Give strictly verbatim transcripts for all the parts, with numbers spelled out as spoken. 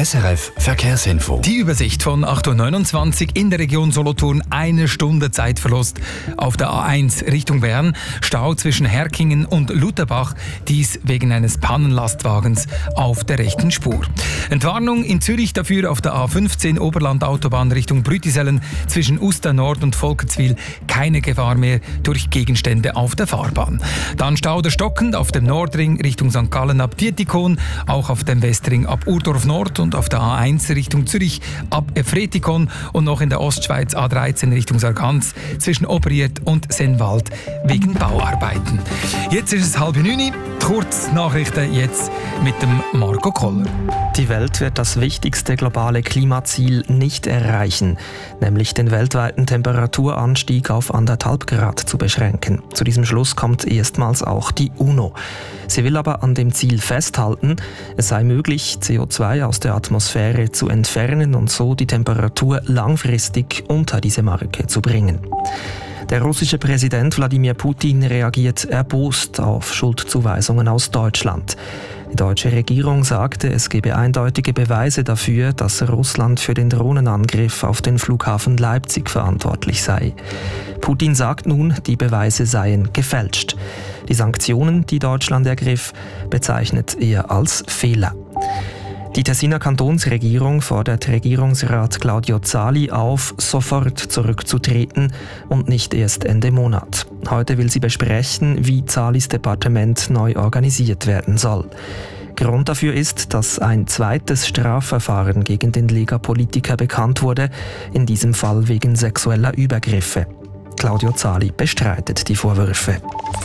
S R F Verkehrsinfo. Die Übersicht von acht Uhr neunundzwanzig in der Region Solothurn. Eine Stunde Zeitverlust auf der A eins Richtung Bern. Stau zwischen Herkingen und Lutherbach. Dies wegen eines Pannenlastwagens auf der rechten Spur. Entwarnung in Zürich dafür auf der A fünfzehn Oberlandautobahn Richtung Brütisellen. Zwischen Uster Nord und Volkenswil keine Gefahr mehr durch Gegenstände auf der Fahrbahn. Dann Stau der Stockend auf dem Nordring Richtung Sankt Gallen ab Dietikon. Auch auf dem Westring ab Urdorf Nord und auf der A eins Richtung Zürich ab Efretikon und noch in der Ostschweiz A dreizehn Richtung Sargans zwischen Obriet und Sennwald wegen Bauarbeiten. Jetzt ist es halb neun. Kurznachrichten jetzt mit dem Marco Koller. Die Welt wird das wichtigste globale Klimaziel nicht erreichen, nämlich den weltweiten Temperaturanstieg auf anderthalb Grad zu beschränken. Zu diesem Schluss kommt erstmals auch die UNO. Sie will aber an dem Ziel festhalten, es sei möglich, C O zwei aus der Atmosphäre zu entfernen und so die Temperatur langfristig unter diese Marke zu bringen. Der russische Präsident Wladimir Putin reagiert erbost auf Schuldzuweisungen aus Deutschland. Die deutsche Regierung sagte, es gebe eindeutige Beweise dafür, dass Russland für den Drohnenangriff auf den Flughafen Leipzig verantwortlich sei. Putin sagt nun, die Beweise seien gefälscht. Die Sanktionen, die Deutschland ergriff, bezeichnet er als Fehler. Die Tessiner Kantonsregierung fordert Regierungsrat Claudio Zali auf, sofort zurückzutreten und nicht erst Ende Monat. Heute will sie besprechen, wie Zalis Departement neu organisiert werden soll. Grund dafür ist, dass ein zweites Strafverfahren gegen den Lega-Politiker bekannt wurde, in diesem Fall wegen sexueller Übergriffe. Claudio Zali bestreitet die Vorwürfe.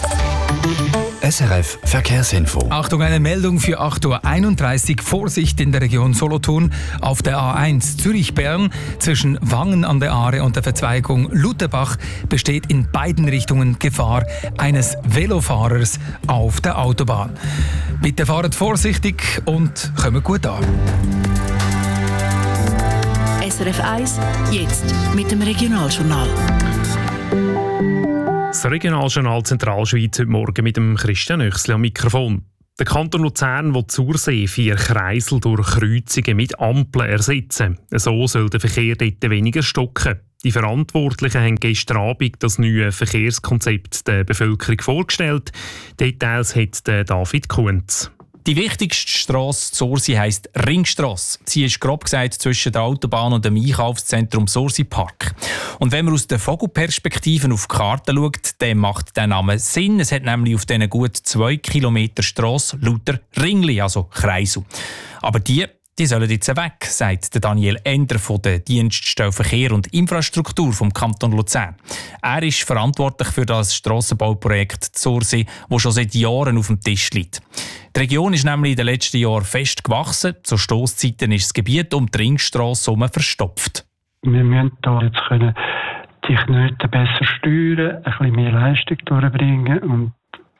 S R F Verkehrsinfo. Achtung, eine Meldung für acht Uhr einunddreißig. Vorsicht in der Region Solothurn auf der A eins Zürich-Bern. Zwischen Wangen an der Aare und der Verzweigung Lutherbach besteht in beiden Richtungen Gefahr eines Velofahrers auf der Autobahn. Bitte fahrt vorsichtig und kommt gut an. S R F eins, jetzt mit dem Regionaljournal. Das Regionaljournal Zentralschweiz heute Morgen mit dem Christian Oechsli am Mikrofon. Der Kanton Luzern will zur See vier Kreisel durch Kreuzungen mit Ampeln ersetzen. So soll der Verkehr dort weniger stocken. Die Verantwortlichen haben gestern Abend das neue Verkehrskonzept der Bevölkerung vorgestellt. Details hat David Kunz. Die wichtigste Strasse Sursi heisst Ringstrasse. Sie ist grob gesagt zwischen der Autobahn und dem Einkaufszentrum Sursi Park. Und wenn man aus der Vogelperspektive auf die Karte schaut, dann macht der Name Sinn. Es hat nämlich auf diesen gut zwei Kilometer Strasse lauter Ringli, also Kreisel. Aber die Die sollen jetzt weg, sagt Daniel Ender von der Dienststelle Verkehr und Infrastruktur vom Kanton Luzern. Er ist verantwortlich für das Strassenbauprojekt Zursee, das schon seit Jahren auf dem Tisch liegt. Die Region ist nämlich in den letzten Jahren fest gewachsen. Zu Stosszeiten ist das Gebiet um die Ringstrasse herum verstopft. Wir müssen hier jetzt können die Knoten besser steuern, ein bisschen mehr Leistung durchbringen und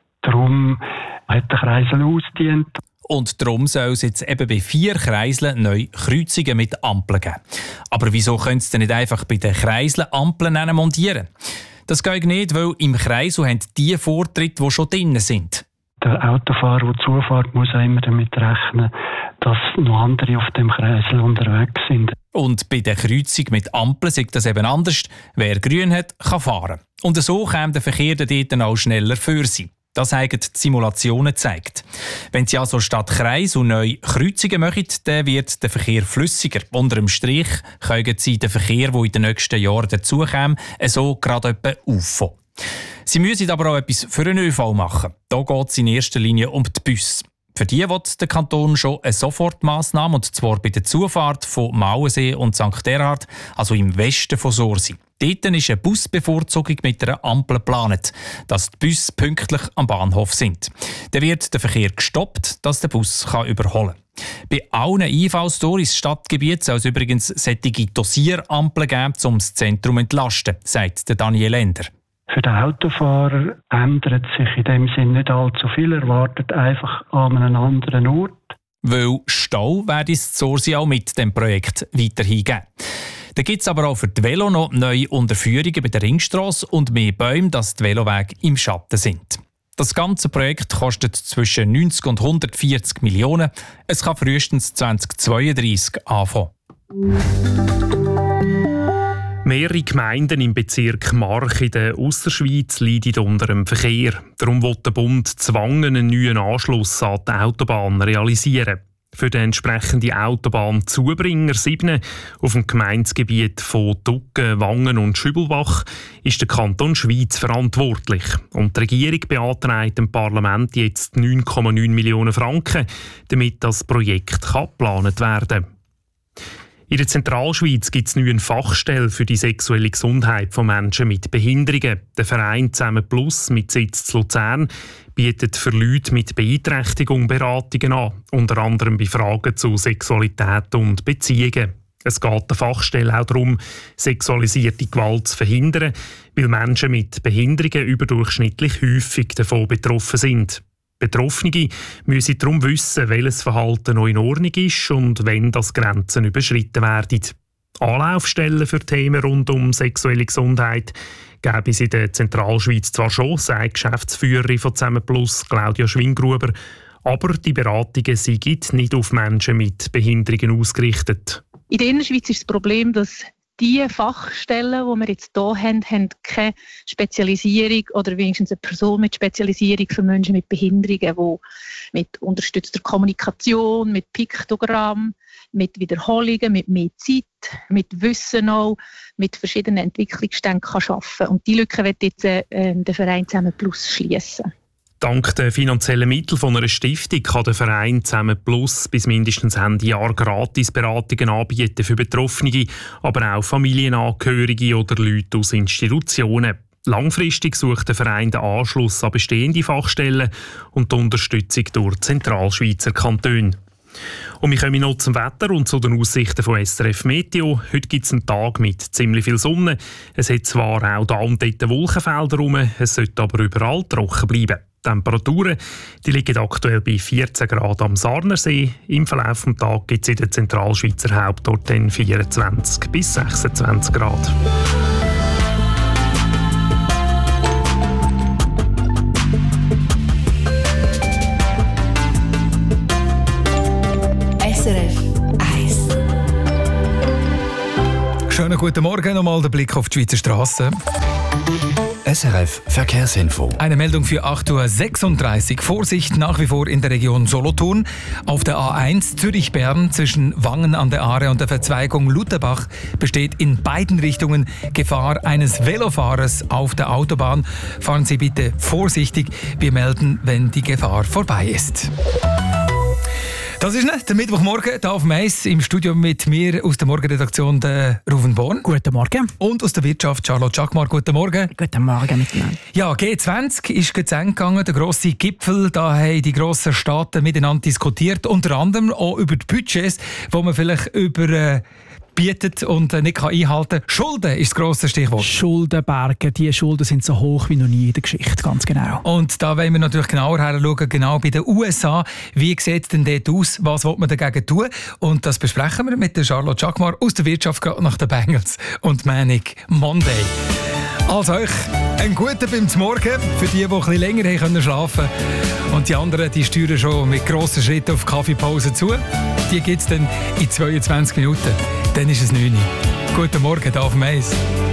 darum hat der Kreisel ausgedient. Und darum soll es jetzt eben bei vier Kreiseln neu Kreuzungen mit Ampeln geben. Aber wieso können Sie denn nicht einfach bei den Kreiseln Ampeln montieren? Das geht nicht, weil im Kreisel haben die Vortritte, die schon drin sind. Der Autofahrer, der zufährt, muss auch immer damit rechnen, dass noch andere auf dem Kreisel unterwegs sind. Und bei der Kreuzung mit Ampeln sieht das eben anders. Wer grün hat, kann fahren. Und so kommt der Verkehr dort auch schneller für sie. Das haben die Simulationen gezeigt. Wenn Sie also statt Kreis und neu Kreuzungen machen, dann wird der Verkehr flüssiger. Unter dem Strich können Sie den Verkehr, der in den nächsten Jahren dazukommt, so gerade etwa auffangen. Sie müssen aber auch etwas für den ÖV machen. Da geht es in erster Linie um die Busse. Für die will der Kanton schon eine Sofortmaßnahme, und zwar bei der Zufahrt von Mauensee und Sankt Erhard, also im Westen von Sursi. Dort ist eine Busbevorzugung mit einer Ampel geplant, dass die Busse pünktlich am Bahnhof sind. Dann wird der Verkehr gestoppt, dass der Bus kann überholen kann. Bei allen Einfallstoren ins Stadtgebiet soll es übrigens solche Dosirampeln geben, um das Zentrum zu entlasten, sagt Daniel Ender. Für den Autofahrer ändert sich in dem Sinne nicht allzu viel. Er wartet einfach an einem anderen Ort. Weil Stau werde es Sursi auch mit dem Projekt weiterhin geben. Da gibt es aber auch für die Velo noch neue Unterführungen bei der Ringstrasse und mehr Bäume, dass die Velowege im Schatten sind. Das ganze Projekt kostet zwischen neunzig und hundertvierzig Millionen. Es kann frühestens zweitausendzweiunddreissig anfangen. Mehrere Gemeinden im Bezirk Mark in der Ausserschweiz leiden unter dem Verkehr. Darum will der Bund Zwangen einen neuen Anschluss an die Autobahn realisieren. Für den entsprechenden Autobahnzubringer sieben auf dem Gemeindegebiet von Duggen, Wangen und Schübelbach ist der Kanton Schwyz verantwortlich. Und die Regierung beantragt dem Parlament jetzt neun Komma neun Millionen Franken, damit das Projekt geplant werden kann. In der Zentralschweiz gibt es nun eine Fachstelle für die sexuelle Gesundheit von Menschen mit Behinderungen. Der Verein «Zusammen Plus» mit Sitz in Luzern bietet für Leute mit Beeinträchtigung Beratungen an, unter anderem bei Fragen zu Sexualität und Beziehungen. Es geht der Fachstelle auch darum, sexualisierte Gewalt zu verhindern, weil Menschen mit Behinderungen überdurchschnittlich häufig davon betroffen sind. Betroffene müssen darum wissen, welches Verhalten noch in Ordnung ist und wenn das Grenzen überschritten werden. Anlaufstellen für Themen rund um sexuelle Gesundheit gäbe es in der Zentralschweiz zwar schon, sagt Geschäftsführerin von «Zusammen Plus», Claudia Schwingruber, aber die Beratungen sind nicht auf Menschen mit Behinderungen ausgerichtet. In der Innerschweiz ist das Problem, dass die Fachstellen, die wir jetzt hier haben, haben keine Spezialisierung oder wenigstens eine Person mit Spezialisierung für Menschen mit Behinderungen, die mit unterstützter Kommunikation, mit Piktogramm, mit Wiederholungen, mit mehr Zeit, mit Wissen auch, mit verschiedenen Entwicklungsständen kann arbeiten. Und die Lücke wird jetzt äh, der Verein «Zusammen Plus» schließen. Dank der finanziellen Mittel von einer Stiftung kann der Verein «Zusammen Plus» bis mindestens Ende Jahr gratis Beratungen anbieten für Betroffene, aber auch Familienangehörige oder Leute aus Institutionen. Langfristig sucht der Verein den Anschluss an bestehende Fachstellen und die Unterstützung durch die Zentralschweizer Kantone. Und wir kommen noch zum Wetter und zu den Aussichten von S R F Meteo. Heute gibt es einen Tag mit ziemlich viel Sonne. Es hat zwar auch da und dort Wolkenfelder rum, es sollte aber überall trocken bleiben. Die Temperaturen die liegen aktuell bei vierzehn Grad am Sarnersee. Im Verlauf des Tages gibt es in der Zentralschweizer Hauptort dann vierundzwanzig bis sechsundzwanzig Grad. S R F eins. Schönen guten Morgen, nochmal der Blick auf die Schweizer Strassen. S R F Verkehrsinfo. Eine Meldung für acht Uhr sechsunddreißig. Vorsicht nach wie vor in der Region Solothurn. Auf der A eins Zürich-Bern zwischen Wangen an der Aare und der Verzweigung Lutherbach besteht in beiden Richtungen Gefahr eines Velofahrers auf der Autobahn. Fahren Sie bitte vorsichtig. Wir melden, wenn die Gefahr vorbei ist. Das ist nicht der Mittwochmorgen hier auf Mais im Studio mit mir aus der Morgenredaktion der Ruven Born. Guten Morgen. Und aus der Wirtschaft Charlotte Schackmar. Guten Morgen. Guten Morgen miteinander. Ja, G zwanzig ist zu Ende gegangen, der grosse Gipfel. Da haben die grossen Staaten miteinander diskutiert, unter anderem auch über die Budgets, die man vielleicht über äh, bietet und nicht kann einhalten kann. Schulden ist das grosse Stichwort. Schuldenberge, die Schulden sind so hoch wie noch nie in der Geschichte, ganz genau. Und da wollen wir natürlich genauer hinschauen, genau bei den U S A. Wie sieht es denn dort aus? Was will man dagegen tun? Und das besprechen wir mit der Charlotte Schackmar aus der Wirtschaft gerade nach den Bengals und Manic Monday. Also euch einen guten beim Morgen für die, die ein bisschen länger haben können schlafen. Und die anderen, die steuern schon mit grossen Schritten auf die Kaffeepause zu. Die gibt es dann in zweiundzwanzig Minuten. Dann ist es neun Uhr. Guten Morgen, hier auf Mais.